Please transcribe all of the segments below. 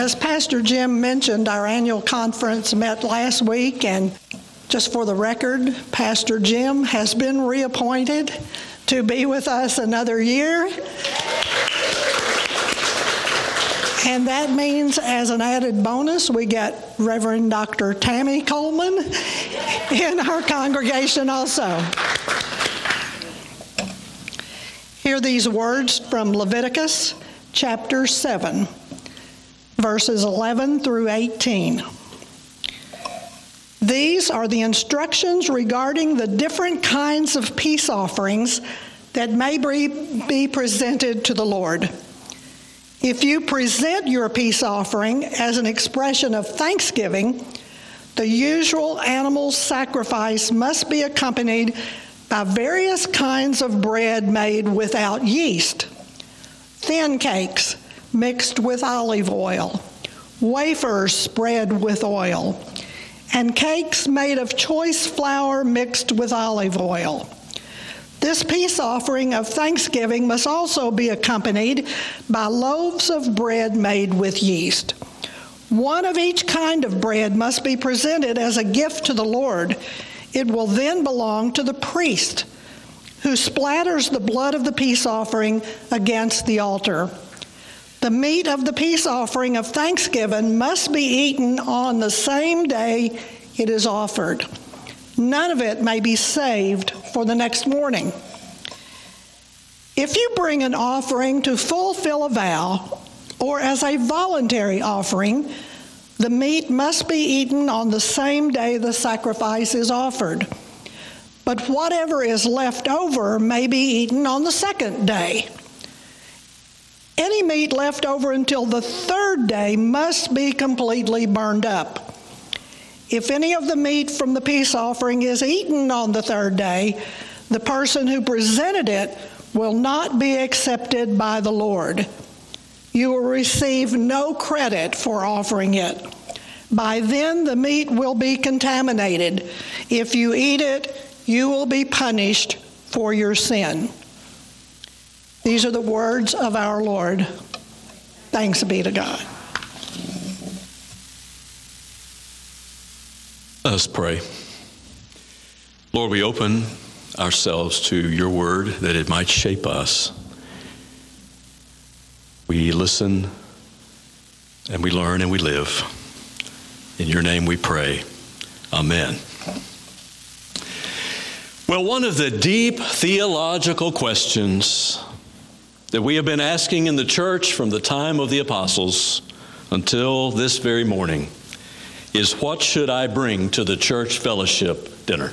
As Pastor Jim mentioned, our annual conference met last week, and just for the record, Pastor Jim has been reappointed to be with us another year. And that means, as an added bonus, we get Reverend Dr. Tammy Coleman in our congregation also. Hear these words from Leviticus chapter 7, verses 11 through 18. These are the instructions regarding the different kinds of peace offerings that may be presented to the Lord. If you present your peace offering as an expression of thanksgiving, the usual animal sacrifice must be accompanied by various kinds of bread made without yeast, thin cakes mixed with olive oil, wafers spread with oil, and cakes made of choice flour mixed with olive oil. This peace offering of thanksgiving must also be accompanied by loaves of bread made with yeast. One of each kind of bread must be presented as a gift to the Lord. It will then belong to the priest, who splatters the blood of the peace offering against the altar. The meat of the peace offering of thanksgiving must be eaten on the same day it is offered. None of it may be saved for the next morning. If you bring an offering to fulfill a vow or as a voluntary offering, the meat must be eaten on the same day the sacrifice is offered. But whatever is left over may be eaten on the second day. Any meat left over until the third day must be completely burned up. If any of the meat from the peace offering is eaten on the third day, the person who presented it will not be accepted by the Lord. You will receive no credit for offering it. By then, the meat will be contaminated. If you eat it, you will be punished for your sin. These are the words of our Lord. Thanks be to God. Let us pray. Lord, we open ourselves to your word that it might shape us. We listen and we learn and we live. In your name we pray. Amen. Well, one of the deep theological questions that we have been asking in the church from the time of the apostles until this very morning is, what should I bring to the church fellowship dinner?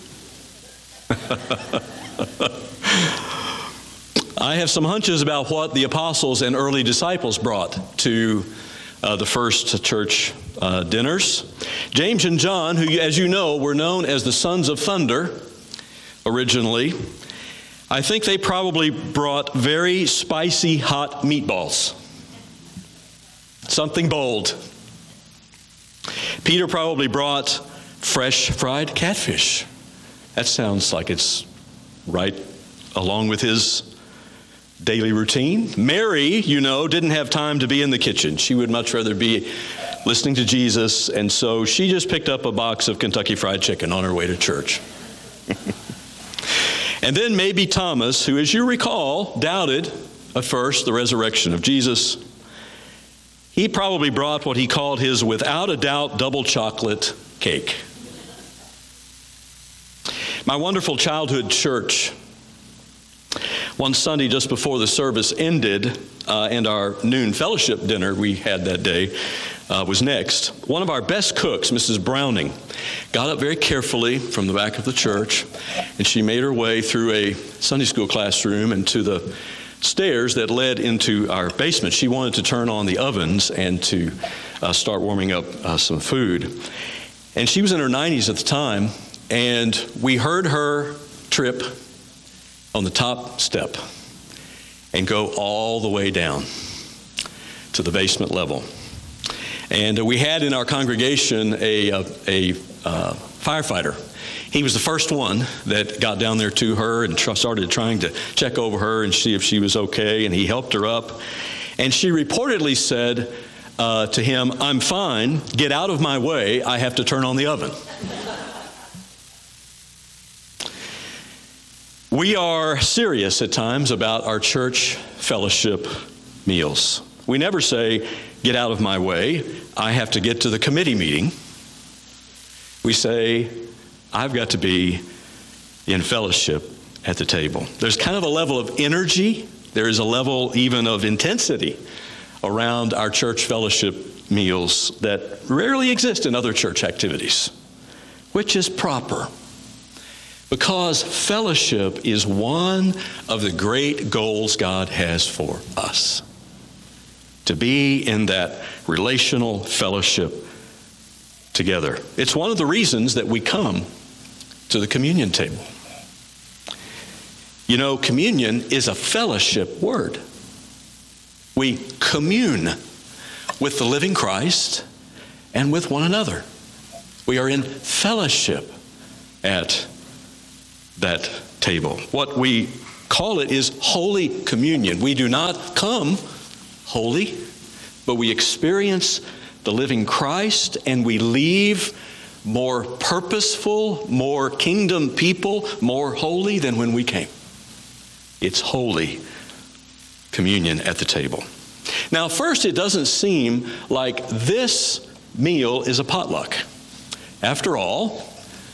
I have some hunches about what the apostles and early disciples brought to the first church dinners. James and John, who, as you know, were known as the sons of thunder originally, I think they probably brought very spicy hot meatballs. Something bold. Peter probably brought fresh fried catfish. That sounds like it's right along with his daily routine. Mary, you know, didn't have time to be in the kitchen. She would much rather be listening to Jesus, and so she just picked up a box of Kentucky Fried Chicken on her way to church. And then maybe Thomas, who, as you recall, doubted at first the resurrection of Jesus. He probably brought what he called his without a doubt double chocolate cake. My wonderful childhood church, one Sunday just before the service ended and our noon fellowship dinner we had that day was next, one of our best cooks, Mrs. Browning, got up very carefully from the back of the church, and she made her way through a Sunday school classroom and to the stairs that led into our basement. She wanted to turn on the ovens and to start warming up some food. And she was in her 90s at the time, and we heard her trip on the top step and go all the way down to the basement level. And we had in our congregation a firefighter. He was the first one that got down there to her and started trying to check over her and see if she was okay, and he helped her up. And she reportedly said, to him, "I'm fine, get out of my way, I have to turn on the oven." We are serious at times about our church fellowship meals. We never say, "Get out of my way, I have to get to the committee meeting." We say, "I've got to be in fellowship at the table." There's kind of a level of energy. There is a level even of intensity around our church fellowship meals that rarely exist in other church activities, which is proper. Because fellowship is one of the great goals God has for us. To be in that relational fellowship together. It's one of the reasons that we come to the communion table. You know, communion is a fellowship word. We commune with the living Christ and with one another. We are in fellowship at that table. What we call it is Holy Communion. We do not come holy, but we experience the living Christ and we leave more purposeful, more kingdom people, more holy than when we came. It's Holy Communion at the table. Now, first, it doesn't seem like this meal is a potluck. After all,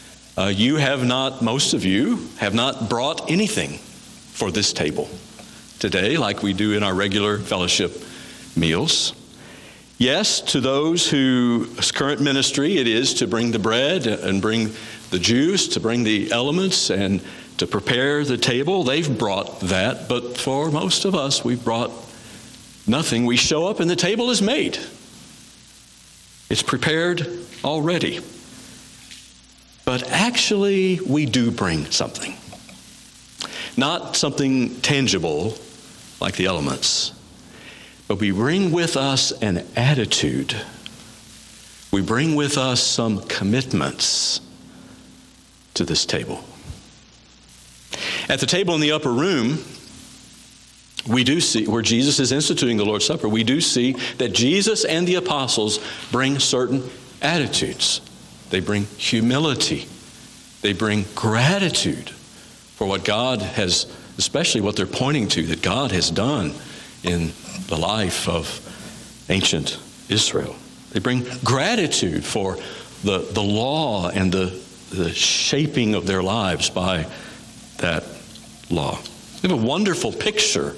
most of you have not brought anything for this table today like we do in our regular fellowship meals. Yes, to those whose current ministry it is to bring the bread and bring the juice, to bring the elements and to prepare the table, they've brought that. But for most of us, we've brought nothing. We show up and the table is made. It's prepared already. But actually, we do bring something. Not something tangible like the elements, but we bring with us an attitude. We bring with us some commitments to this table. At the table in the upper room, we do see, where Jesus is instituting the Lord's Supper, we do see that Jesus and the apostles bring certain attitudes. They bring humility. They bring gratitude for what God has, especially what they're pointing to, that God has done in the life of ancient Israel. They bring gratitude for the law and the shaping of their lives by that law. We have a wonderful picture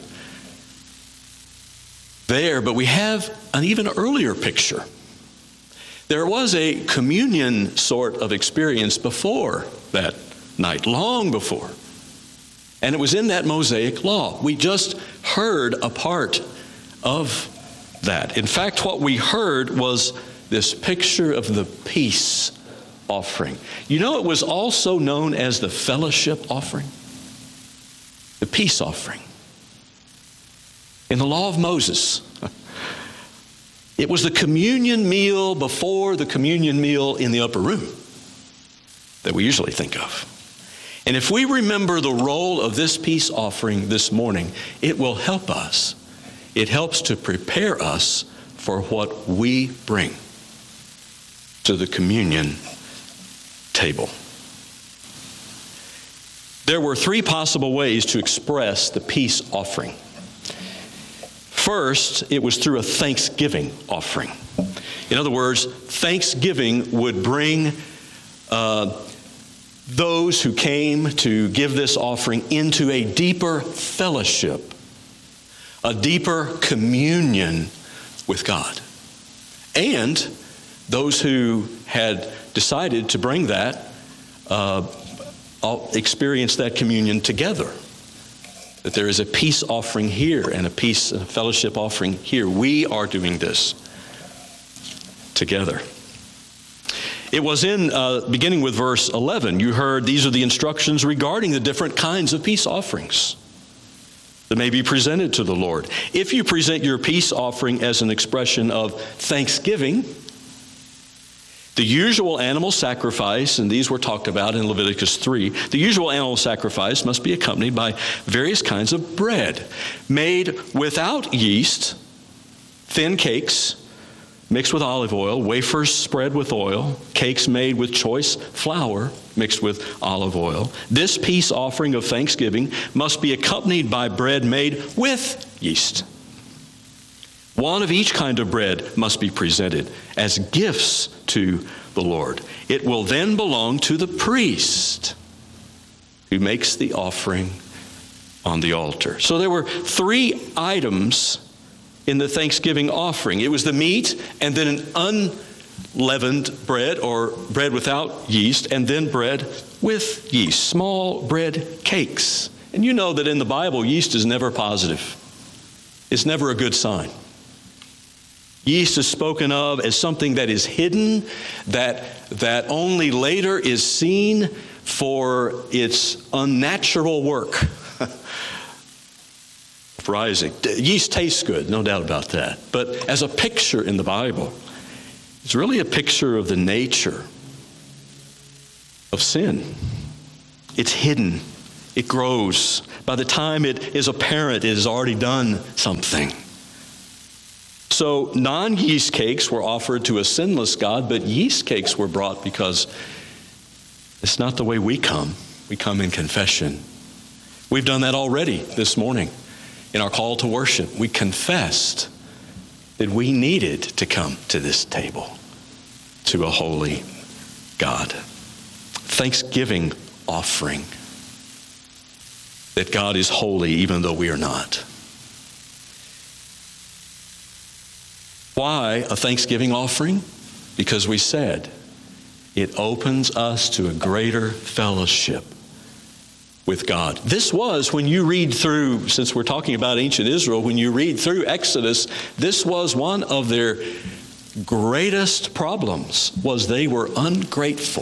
there, but we have an even earlier picture. There was a communion sort of experience before that night, long before. And it was in that Mosaic law. We just heard a part of that. In fact, what we heard was this picture of the peace offering. You know, it was also known as the fellowship offering, the peace offering. In the law of Moses, it was the communion meal before the communion meal in the upper room that we usually think of. And if we remember the role of this peace offering this morning, it will help us. It helps to prepare us for what we bring to the communion table. There were three possible ways to express the peace offering. First, it was through a thanksgiving offering. In other words, thanksgiving would bring those who came to give this offering into a deeper fellowship, a deeper communion with God. And those who had decided to bring that experience that communion together. That there is a peace offering here and a peace fellowship offering here. We are doing this together. It was in, beginning with verse 11, you heard these are the instructions regarding the different kinds of peace offerings that may be presented to the Lord. If you present your peace offering as an expression of thanksgiving, the usual animal sacrifice, and these were talked about in Leviticus 3, the usual animal sacrifice must be accompanied by various kinds of bread made without yeast, thin cakes, mixed with olive oil, wafers spread with oil, cakes made with choice flour mixed with olive oil. This peace offering of thanksgiving must be accompanied by bread made with yeast. One of each kind of bread must be presented as gifts to the Lord. It will then belong to the priest who makes the offering on the altar. So there were 3 items in the Thanksgiving offering. It was the meat, and then an unleavened bread, or bread without yeast, and then bread with yeast, small bread cakes. And you know that in the Bible, yeast is never positive. It's never a good sign. Yeast is spoken of as something that is hidden, that only later is seen for its unnatural work. Rising. Yeast tastes good, no doubt about that. But as a picture in the Bible, it's really a picture of the nature of sin. It's hidden. It grows. By the time it is apparent, it has already done something. So non-yeast cakes were offered to a sinless God, but yeast cakes were brought because it's not the way we come. We come in confession. We've done that already this morning. In our call to worship, we confessed that we needed to come to this table, to a holy God. Thanksgiving offering, that God is holy even though we are not. Why a thanksgiving offering? Because we said it opens us to a greater fellowship with God. This was, when you read through, since we're talking about ancient Israel, when you read through Exodus, this was one of their greatest problems, was they were ungrateful.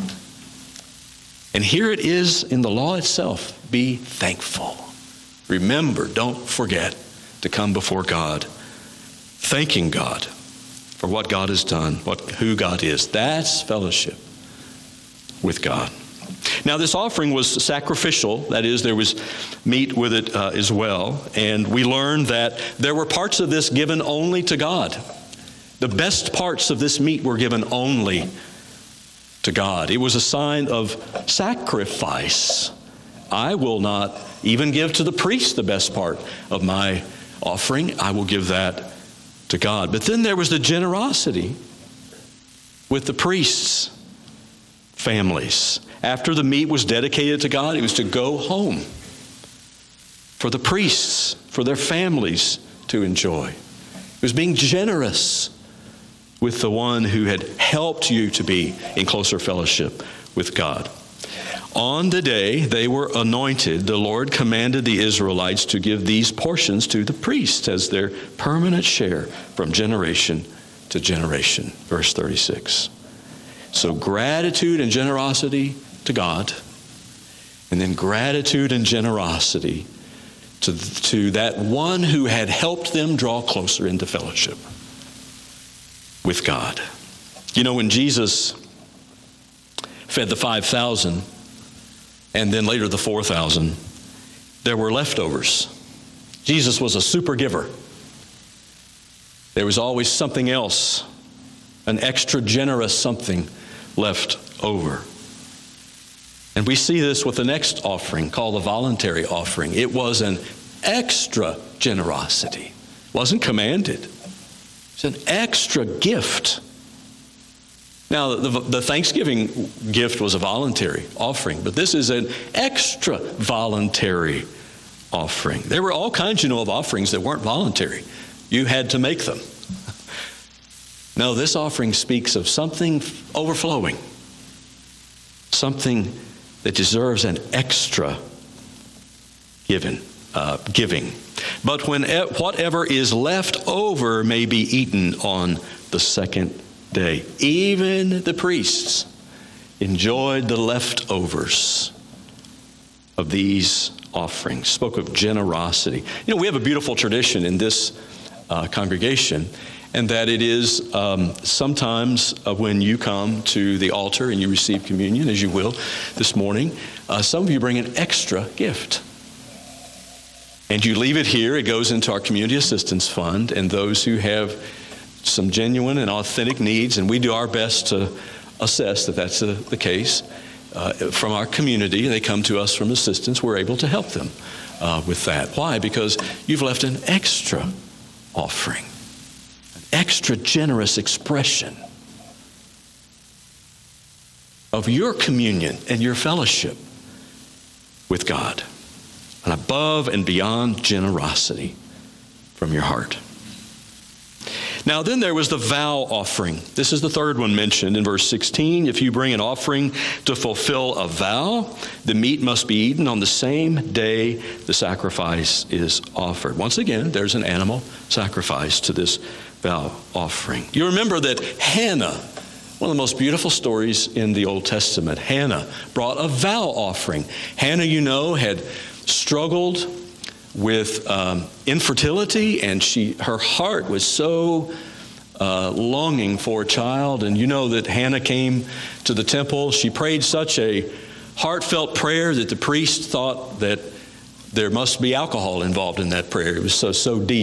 And here it is in the law itself, be thankful. Remember, don't forget to come before God, thanking God for what God has done, who God is. That's fellowship with God. Now, this offering was sacrificial. That is, there was meat with it as well. And we learned that there were parts of this given only to God. The best parts of this meat were given only to God. It was a sign of sacrifice. I will not even give to the priest the best part of my offering. I will give that to God. But then there was the generosity with the priests' families. After the meat was dedicated to God, it was to go home for the priests, for their families to enjoy. It was being generous with the one who had helped you to be in closer fellowship with God. On the day they were anointed, the Lord commanded the Israelites to give these portions to the priests as their permanent share from generation to generation. Verse 36. So gratitude and generosity to God, and then gratitude and generosity to that one who had helped them draw closer into fellowship with God. You know, when Jesus fed the 5,000 and then later the 4,000, there were leftovers. Jesus was a super giver. There was always something else, an extra generous something left over. And we see this with the next offering called the voluntary offering. It was an extra generosity. It wasn't commanded. It's an extra gift. Now, the Thanksgiving gift was a voluntary offering, but this is an extra voluntary offering. There were all kinds, of offerings that weren't voluntary. You had to make them. No, this offering speaks of something overflowing, something that deserves an extra giving. But whatever is left over may be eaten on the second day. Even the priests enjoyed the leftovers of these offerings. Spoke of generosity. We have a beautiful tradition in this congregation, and that it is sometimes when you come to the altar and you receive communion, as you will this morning, some of you bring an extra gift. And you leave it here. It goes into our community assistance fund, and those who have some genuine and authentic needs, and we do our best to assess that that's the case. From our community, they come to us from assistance. We're able to help them with that. Why? Because you've left an extra offering, an extra generous expression of your communion and your fellowship with God, an above and beyond generosity from your heart. Now then there was the vow offering. This is the third one mentioned in verse 16. If you bring an offering to fulfill a vow, the meat must be eaten on the same day the sacrifice is offered. Once again, there's an animal sacrifice to this vow offering. You remember that Hannah, one of the most beautiful stories in the Old Testament, Hannah brought a vow offering. Hannah, you know, had struggled with infertility, and her heart was so longing for a child. And you know that Hannah came to the temple. She prayed such a heartfelt prayer that the priest thought that there must be alcohol involved in that prayer. It was so deep.